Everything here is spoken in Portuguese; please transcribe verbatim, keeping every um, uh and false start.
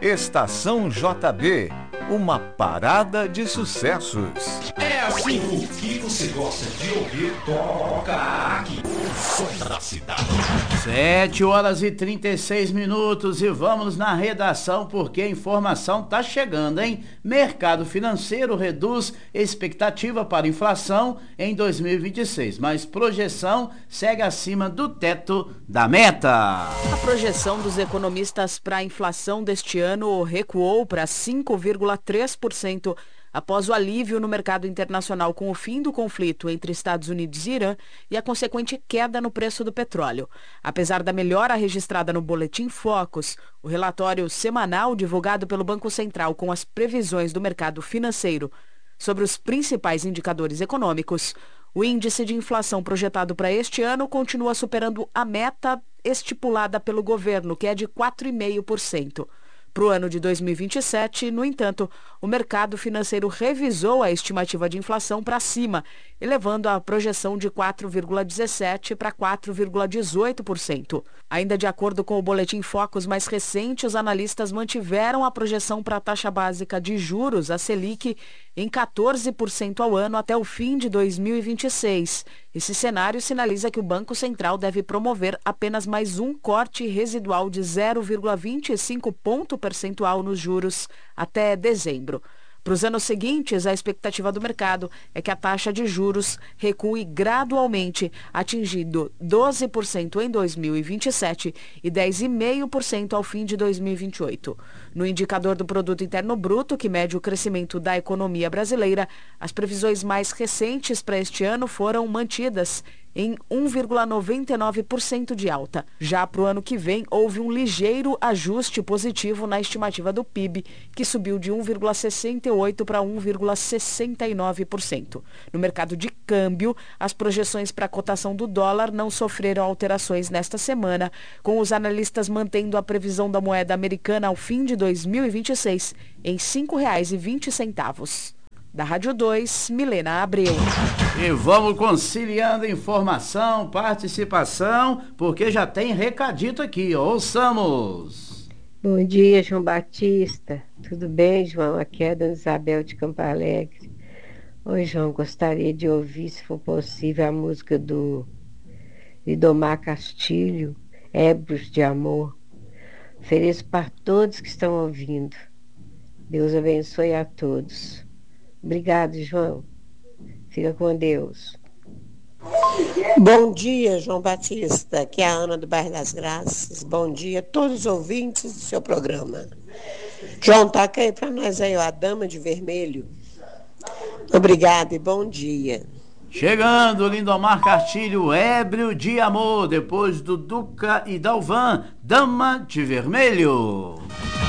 Estação J B, uma parada de sucessos. É assim, o que você gosta de ouvir, toca aqui. O som da cidade. sete horas e trinta e seis minutos e vamos na redação porque a informação tá chegando, hein? Mercado financeiro reduz expectativa para inflação em dois mil e vinte e seis, mas projeção segue acima do teto da meta. A projeção dos economistas para a inflação deste ano recuou para cinco vírgula três por cento após o alívio no mercado internacional com o fim do conflito entre Estados Unidos e Irã e a consequente queda no preço do petróleo. Apesar da melhora registrada no Boletim Focus, o relatório semanal divulgado pelo Banco Central com as previsões do mercado financeiro sobre os principais indicadores econômicos, o índice de inflação projetado para este ano continua superando a meta estipulada pelo governo, que é de quatro vírgula cinco por cento. Para o ano de dois mil e vinte e sete, no entanto, o mercado financeiro revisou a estimativa de inflação para cima, elevando a projeção de quatro vírgula dezessete por cento para quatro vírgula dezoito por cento. Ainda de acordo com o Boletim Focus mais recente, os analistas mantiveram a projeção para a taxa básica de juros, a Selic, em quatorze por cento ao ano até o fim de dois mil e vinte e seis. Esse cenário sinaliza que o Banco Central deve promover apenas mais um corte residual de zero vírgula vinte e cinco ponto percentual nos juros até dezembro. Para os anos seguintes, a expectativa do mercado é que a taxa de juros recue gradualmente, atingindo doze por cento em dois mil e vinte e sete e dez vírgula cinco por cento ao fim de dois mil e vinte e oito. No indicador do Produto Interno Bruto, que mede o crescimento da economia brasileira, as previsões mais recentes para este ano foram mantidas em um vírgula noventa e nove por cento de alta. Já para o ano que vem, houve um ligeiro ajuste positivo na estimativa do P I B, que subiu de um vírgula sessenta e oito por cento para um vírgula sessenta e nove por cento. No mercado de câmbio, as projeções para a cotação do dólar não sofreram alterações nesta semana, com os analistas mantendo a previsão da moeda americana ao fim de dois mil e vinte e seis em cinco reais e vinte centavos. Da Rádio dois, Milena Abreu. E vamos conciliando informação, participação, porque já tem recadito aqui, ouçamos. Bom dia, João Batista. Tudo bem, João? Aqui é a Dona Isabel de Campo Alegre. Oi, João, gostaria de ouvir, se for possível, a música do Lidomar Castilho, Ébrios de Amor. Ofereço para todos que estão ouvindo. Deus abençoe a todos. Obrigado, João. Fica com Deus. Bom dia, João Batista. Aqui é a Ana do Bairro das Graças. Bom dia a todos os ouvintes do seu programa. João, toca aí para nós aí, ó, a Dama de Vermelho. Obrigado e bom dia. Chegando, Lindomar Castilho, Ébrio de Amor, depois do Duca e Dalvan, Dama de Vermelho.